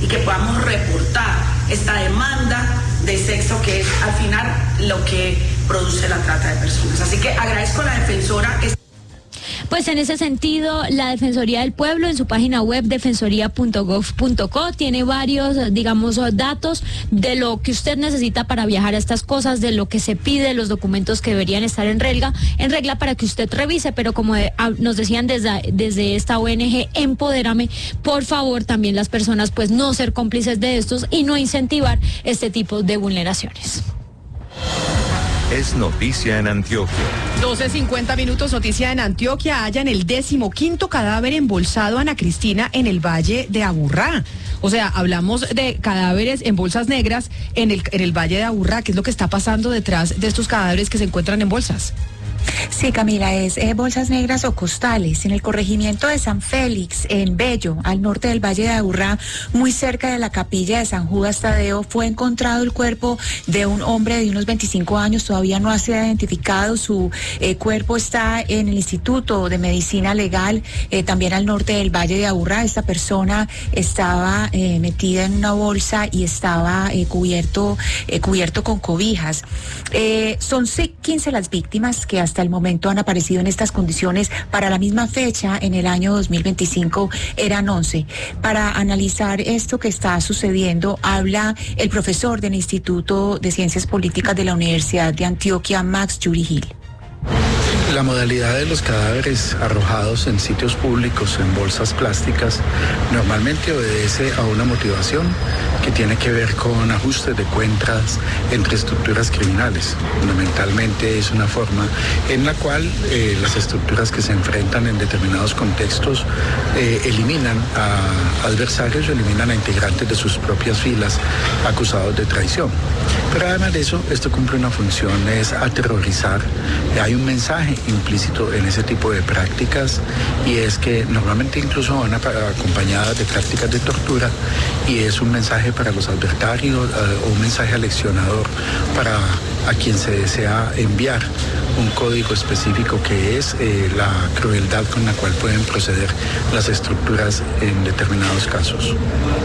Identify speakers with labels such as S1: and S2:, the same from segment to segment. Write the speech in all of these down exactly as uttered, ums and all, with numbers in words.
S1: y que podamos reportar esta demanda de sexo, que es al final lo que produce la trata de personas. Así que agradezco a la defensora.
S2: Pues en ese sentido, la Defensoría del Pueblo en su página web defensoría punto gov punto co tiene varios, digamos, datos de lo que usted necesita para viajar a estas cosas, de lo que se pide, los documentos que deberían estar en regla, en regla para que usted revise, pero como de, a, nos decían desde, desde esta O N G Empodérame, por favor también las personas pues no ser cómplices de estos y no incentivar este tipo de vulneraciones.
S3: Es noticia en Antioquia.
S4: doce cincuenta minutos, noticia en Antioquia. Hallan el decimoquinto cadáver embolsado, Ana Cristina, en el Valle de Aburrá. O sea, hablamos de cadáveres en bolsas negras en el, en el Valle de Aburrá. ¿Qué es lo que está pasando detrás de estos cadáveres que se encuentran en bolsas?
S5: Sí, Camila, es eh, bolsas negras o costales en el corregimiento de San Félix, en Bello, al norte del Valle de Aburrá, muy cerca de la capilla de San Judas Tadeo. Fue encontrado el cuerpo de un hombre de unos veinticinco años, todavía no ha sido identificado. Su eh, cuerpo está en el Instituto de Medicina Legal, eh, también al norte del Valle de Aburrá. Esta persona estaba eh, metida en una bolsa y estaba eh, cubierto, eh, cubierto con cobijas. Eh, son quince las víctimas que hasta el momento han aparecido en estas condiciones. Para la misma fecha, en el año dos mil veinticinco, eran once. Para analizar esto que está sucediendo, habla el profesor del Instituto de Ciencias Políticas de la Universidad de Antioquia, Max Yurigil.
S6: La modalidad de los cadáveres arrojados en sitios públicos en bolsas plásticas normalmente obedece a una motivación que tiene que ver con ajustes de cuentas entre estructuras criminales. Fundamentalmente es una forma en la cual eh, las estructuras que se enfrentan en determinados contextos eh, eliminan a adversarios o eliminan a integrantes de sus propias filas acusados de traición. Pero además de eso, esto cumple una función, es aterrorizar. Hay un mensaje implícito en ese tipo de prácticas, y es que normalmente incluso van acompañadas de prácticas de tortura, y es un mensaje para los adversarios o uh, un mensaje aleccionador para a quien se desea enviar un código específico, que es eh, la crueldad con la cual pueden proceder las estructuras en determinados casos.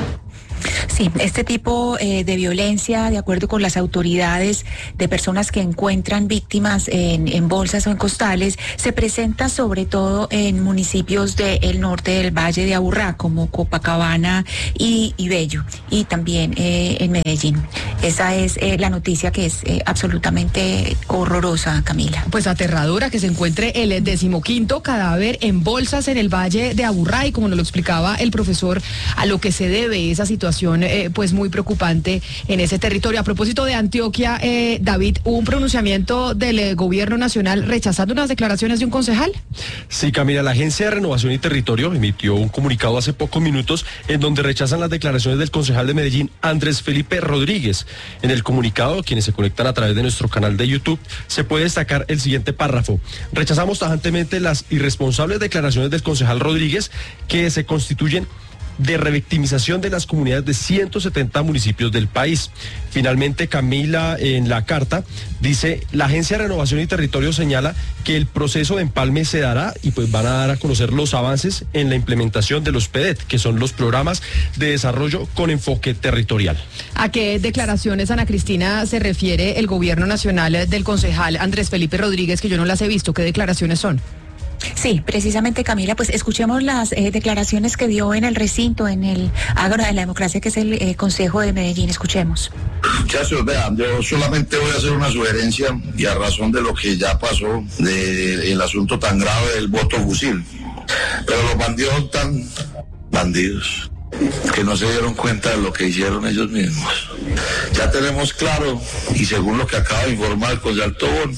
S5: Sí, este tipo eh, de violencia, de acuerdo con las autoridades, de personas que encuentran víctimas en, en bolsas o en costales, se presenta sobre todo en municipios del norte del Valle de Aburrá, como Copacabana y, y Bello, y también eh, en Medellín. Esa es eh, la noticia, que es eh, absolutamente horrorosa, Camila.
S4: Pues aterradora que se encuentre el decimoquinto cadáver en bolsas en el Valle de Aburrá, y como nos lo explicaba el profesor, a lo que se debe esa situación eh, pues muy preocupante en ese territorio. A propósito de Antioquia, eh, David, ¿hubo un pronunciamiento del eh, gobierno nacional rechazando unas declaraciones de un concejal?
S7: Sí, Camila, la Agencia de Renovación y Territorio emitió un comunicado hace pocos minutos en donde rechazan las declaraciones del concejal de Medellín, Andrés Felipe Rodríguez. En el comunicado, quienes se conectan a través de nuestro canal de YouTube, se puede destacar el siguiente párrafo: rechazamos tajantemente las irresponsables declaraciones del concejal Rodríguez, que se constituyen de revictimización de las comunidades de ciento setenta municipios del país. Finalmente, Camila, en la carta, dice: la Agencia de Renovación y Territorio señala que el proceso de empalme se dará y pues van a dar a conocer los avances en la implementación de los P D E T, que son los programas de desarrollo con enfoque territorial.
S4: ¿A qué declaraciones, Ana Cristina, se refiere el gobierno nacional del concejal Andrés Felipe Rodríguez, que yo no las he visto? ¿Qué declaraciones son?
S5: Sí, precisamente, Camila, pues escuchemos las eh, declaraciones que dio en el recinto, en el Ágora de la Democracia, que es el eh, Consejo de Medellín. Escuchemos.
S8: Muchachos, vean, yo solamente voy a hacer una sugerencia, y a razón de lo que ya pasó, del asunto tan grave del voto fusil. Pero los bandidos son tan bandidos que no se dieron cuenta de lo que hicieron ellos mismos. Ya tenemos claro, y según lo que acaba de informar el concejal Tobón,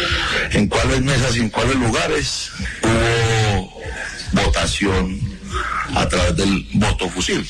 S8: en cuáles mesas y en cuáles lugares hubo votación a través del voto fusil.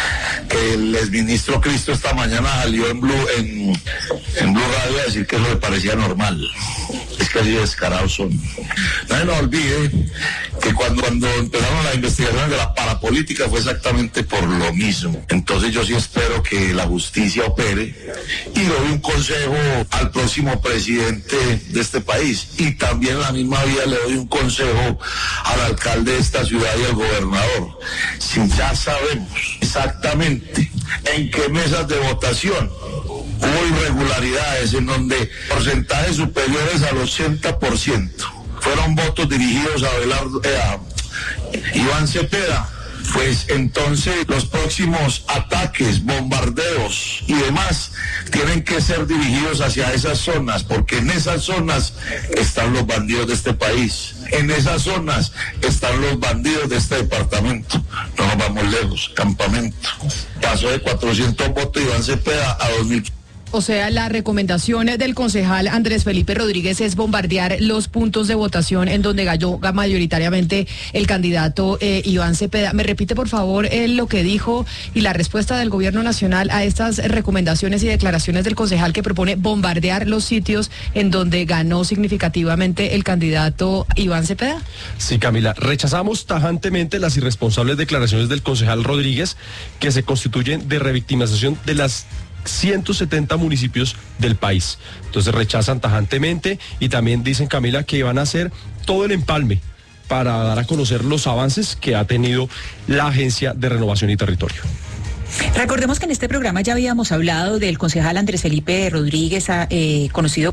S8: Que el exministro Cristo esta mañana salió en Blue, en, en Blue Radio a decir que eso le parecía normal. Es que así descarados son. Nadie nos olvide que cuando, cuando empezaron las investigaciones de la parapolítica fue exactamente por lo mismo. Entonces yo sí espero que la justicia opere, y doy un consejo al próximo presidente de este país, y también en la misma vía le doy un consejo al alcalde de esta ciudad y al gobernador. Si ya sabemos exactamente en qué mesas de votación hubo irregularidades en donde porcentajes superiores al ochenta por ciento fueron votos dirigidos a, Abelardo, eh, a Iván Cepeda. Pues entonces los próximos ataques, bombardeos y demás tienen que ser dirigidos hacia esas zonas, porque en esas zonas están los bandidos de este país, en esas zonas están los bandidos de este departamento. No nos vamos lejos, campamento. Pasó de cuatrocientos votos Iván Cepeda a dos mil.
S4: O sea, la recomendación del concejal Andrés Felipe Rodríguez es bombardear los puntos de votación en donde ganó mayoritariamente el candidato eh, Iván Cepeda. ¿Me repite, por favor, eh, lo que dijo y la respuesta del gobierno nacional a estas recomendaciones y declaraciones del concejal que propone bombardear los sitios en donde ganó significativamente el candidato Iván Cepeda?
S7: Sí, Camila, rechazamos tajantemente las irresponsables declaraciones del concejal Rodríguez que se constituyen de revictimización de las ciento setenta municipios del país. Entonces rechazan tajantemente y también dicen, Camila, que van a hacer todo el empalme para dar a conocer los avances que ha tenido la Agencia de Renovación y Territorio.
S5: Recordemos que en este programa ya habíamos hablado del concejal Andrés Felipe Rodríguez, eh, conocido.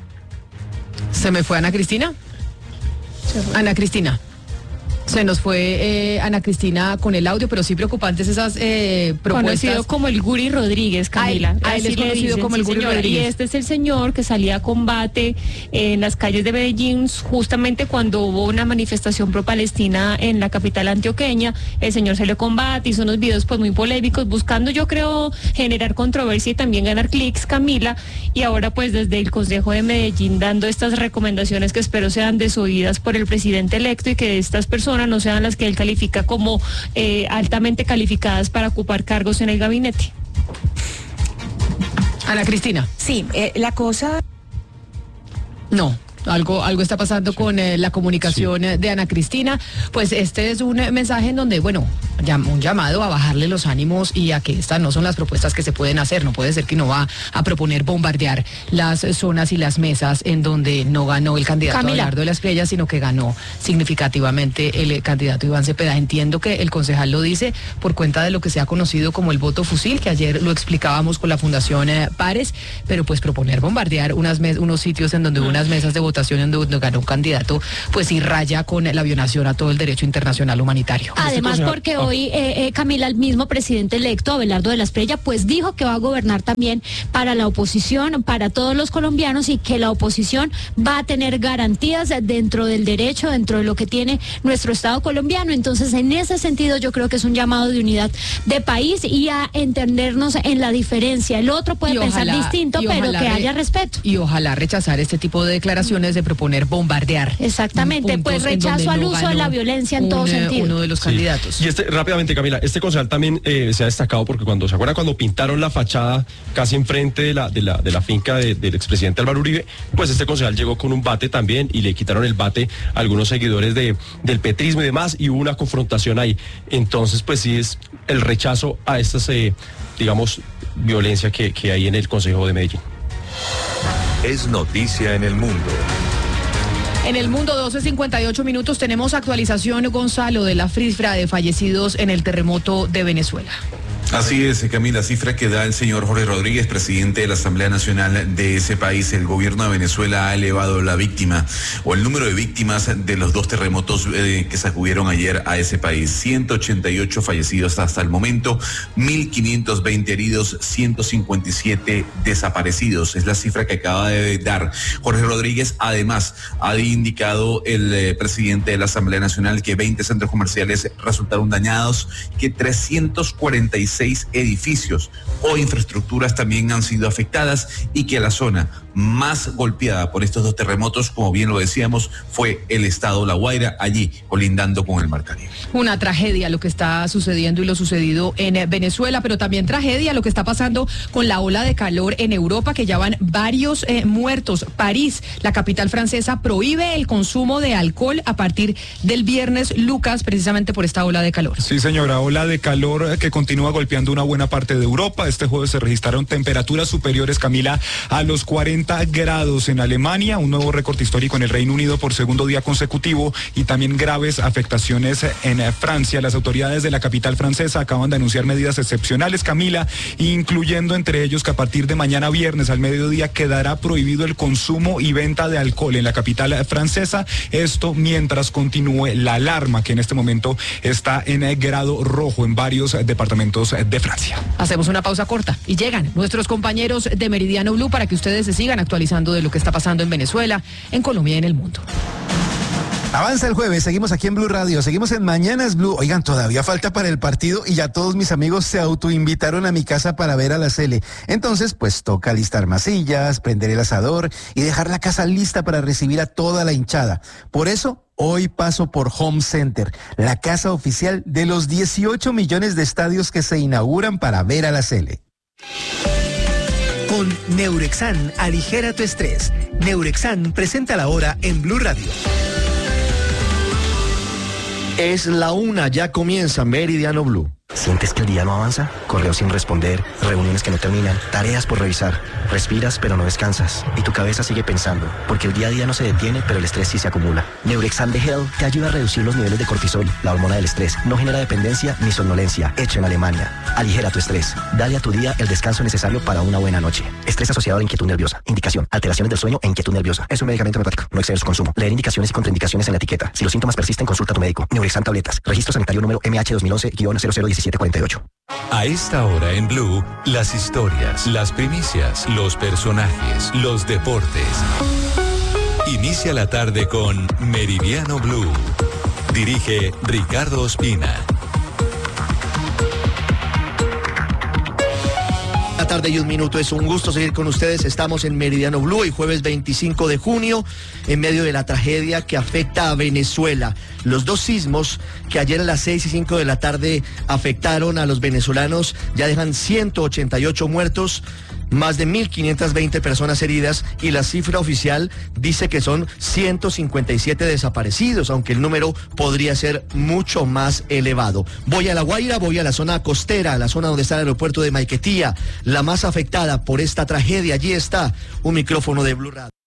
S4: ¿Se me fue Ana Cristina? Ana Cristina. Se nos fue eh, Ana Cristina con el audio, pero sí preocupantes esas eh, propuestas.
S9: Conocido como el Guri Rodríguez, Camila.
S4: A él es conocido
S9: dicen,
S4: como el
S9: sí,
S4: Guri
S9: señora.
S4: Rodríguez.
S9: Y este es el señor que salía a combate en las calles de Medellín justamente cuando hubo una manifestación pro-palestina en la capital antioqueña. El señor salió a combate, hizo unos videos pues muy polémicos, buscando, yo creo, generar controversia y también ganar clics, Camila. Y ahora pues desde el Consejo de Medellín dando estas recomendaciones que espero sean desoídas por el presidente electo y que estas personas no sean las que él califica como eh, altamente calificadas para ocupar cargos en el gabinete.
S4: Ana Cristina.
S5: Sí, eh, la cosa...
S4: No. Algo, algo está pasando sí. con eh, la comunicación sí. de Ana Cristina. Pues este es un eh, mensaje en donde, bueno, un llamado a bajarle los ánimos y a que estas no son las propuestas que se pueden hacer. No puede ser que no va a proponer bombardear las zonas y las mesas en donde no ganó el candidato Abelardo de la Espriella, sino que ganó significativamente el eh, candidato Iván Cepeda. Entiendo que el concejal lo dice por cuenta de lo que se ha conocido como el voto fusil, que ayer lo explicábamos con la Fundación eh, Pares, pero pues proponer bombardear unas mes, unos sitios en donde hubo unas mesas de votación en donde ganó un candidato, pues sí raya con la violación a todo el derecho internacional humanitario.
S2: Además, porque hoy, eh, eh, Camila, el mismo presidente electo, Abelardo de la Espriella, pues dijo que va a gobernar también para la oposición, para todos los colombianos, y que la oposición va a tener garantías dentro del derecho, dentro de lo que tiene nuestro Estado colombiano. Entonces, en ese sentido, yo creo que es un llamado de unidad de país y a entendernos en la diferencia. El otro puede y pensar ojalá, distinto, pero que haya respeto.
S4: Y ojalá rechazar este tipo de declaraciones de proponer bombardear.
S2: Exactamente, pues rechazo al no uso de la violencia en un, todo sentido.
S4: Uno de los sí. candidatos.
S7: Y este, rápidamente, Camila, este concejal también eh, se ha destacado porque cuando, ¿se acuerdan cuando pintaron la fachada casi enfrente de la, de la, de la finca de, del expresidente Álvaro Uribe? Pues este concejal llegó con un bate también y le quitaron el bate a algunos seguidores de, del petrismo y demás, y hubo una confrontación ahí. Entonces, pues sí es el rechazo a estas, eh, digamos, violencia que, que hay en el Consejo de Medellín.
S3: Es noticia en el mundo.
S4: En el mundo, doce cincuenta y ocho minutos, tenemos actualización, Gonzalo, de la cifra de fallecidos en el terremoto de Venezuela.
S10: Así es, Camila, cifra que da el señor Jorge Rodríguez, presidente de la Asamblea Nacional de ese país. El gobierno de Venezuela ha elevado la víctima o el número de víctimas de los dos terremotos eh, que sacudieron ayer a ese país. ciento ochenta y ocho fallecidos hasta el momento, mil quinientos veinte heridos, ciento cincuenta y siete desaparecidos. Es la cifra que acaba de dar Jorge Rodríguez. Además, ha indicado el eh, presidente de la Asamblea Nacional que veinte centros comerciales resultaron dañados, que trescientos cuarenta y seis edificios o infraestructuras también han sido afectadas y que la zona más golpeada por estos dos terremotos, como bien lo decíamos, fue el estado La Guaira, allí colindando con el Mar Caribe.
S4: Una tragedia lo que está sucediendo y lo sucedido en Venezuela, pero también tragedia lo que está pasando con la ola de calor en Europa, que ya van varios eh, muertos. París, la capital francesa, prohíbe el consumo de alcohol a partir del viernes, Lucas, precisamente por esta ola de calor.
S11: Sí, señora, ola de calor que continúa golpeando una buena parte de Europa. Este jueves se registraron temperaturas superiores, Camila, a los cuarenta cuarenta grados en Alemania, un nuevo récord histórico en el Reino Unido por segundo día consecutivo y también graves afectaciones en Francia. Las autoridades de la capital francesa acaban de anunciar medidas excepcionales, Camila, incluyendo entre ellos que a partir de mañana viernes al mediodía quedará prohibido el consumo y venta de alcohol en la capital francesa. Esto mientras continúe la alarma que en este momento está en el grado rojo en varios departamentos de Francia.
S4: Hacemos una pausa corta y llegan nuestros compañeros de Meridiano Blue para que ustedes se sigan actualizando de lo que está pasando en Venezuela, en Colombia y en el mundo.
S12: Avanza el jueves, seguimos aquí en Blue Radio, seguimos en Mañanas Blue. Oigan, todavía falta para el partido y ya todos mis amigos se autoinvitaron a mi casa para ver a la Sele. Entonces, pues toca alistar masillas, prender el asador y dejar la casa lista para recibir a toda la hinchada. Por eso, hoy paso por Home Center, la casa oficial de los dieciocho millones de estadios que se inauguran para ver a la Sele.
S13: Con Neurexan, aligera tu estrés. Neurexan presenta la hora en Blue Radio.
S14: Es la una, ya comienza Meridiano Blue.
S15: ¿Sientes que el día no avanza? Correos sin responder, reuniones que no terminan, tareas por revisar. Respiras pero no descansas y tu cabeza sigue pensando, porque el día a día no se detiene, pero el estrés sí se acumula. Neurexam de Hell te ayuda a reducir los niveles de cortisol, la hormona del estrés. No genera dependencia ni somnolencia. Hecho en Alemania. Aligera tu estrés. Dale a tu día el descanso necesario para una buena noche. Estrés asociado a inquietud nerviosa. Indicación: alteraciones del sueño e inquietud nerviosa. Es un medicamento hepático. No exceder su consumo. Leer indicaciones y contraindicaciones en la etiqueta. Si los síntomas persisten, consulta a tu médico. Neurexam tabletas. Registro sanitario número M H dos mil once guion cero cero uno siete cuatro ocho.
S3: A esta hora en Blue, las historias, las primicias, los personajes, los deportes. Inicia la tarde con Meridiano Blue. Dirige Ricardo Ospina.
S14: La tarde y un minuto, es un gusto seguir con ustedes. Estamos en Meridiano Blue y jueves veinticinco de junio, en medio de la tragedia que afecta a Venezuela. Los dos sismos que ayer a las seis y cinco de la tarde afectaron a los venezolanos ya dejan ciento ochenta y ocho muertos, más de mil quinientas veinte personas heridas y la cifra oficial dice que son ciento cincuenta y siete desaparecidos, aunque el número podría ser mucho más elevado. Voy a La Guaira, voy a la zona costera, la zona donde está el aeropuerto de Maiquetía, la más afectada por esta tragedia. Allí está un micrófono de Blue Radio.